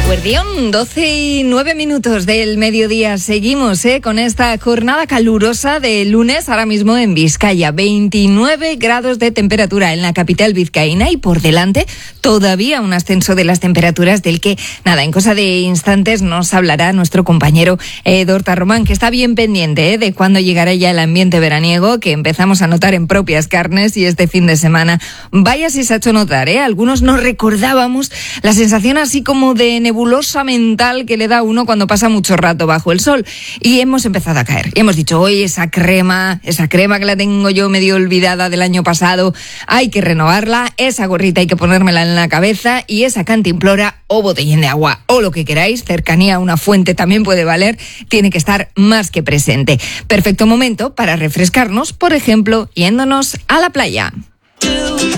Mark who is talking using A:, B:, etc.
A: Eguerdión, 12:09 del mediodía. Seguimos con esta jornada calurosa de lunes, ahora mismo en Vizcaya. 29 grados de temperatura en la capital vizcaína y por delante todavía un ascenso de las temperaturas del que, en cosa de instantes nos hablará nuestro compañero Dorta Román, que está bien pendiente de cuándo llegará ya el ambiente veraniego que empezamos a notar en propias carnes, y este fin de semana, vaya si se ha hecho notar, algunos no recordábamos la sensación así como de nebulosa mental que le da a uno cuando pasa mucho rato bajo el sol, y hemos empezado a caer y hemos dicho, oye, esa crema que la tengo yo medio olvidada del año pasado, hay que renovarla, esa gorrita hay que ponérmela en la cabeza, y esa cantimplora o botellín de agua o lo que queráis, cercanía a una fuente también puede valer, tiene que estar más que presente. Perfecto momento para refrescarnos, por ejemplo, yéndonos a la playa.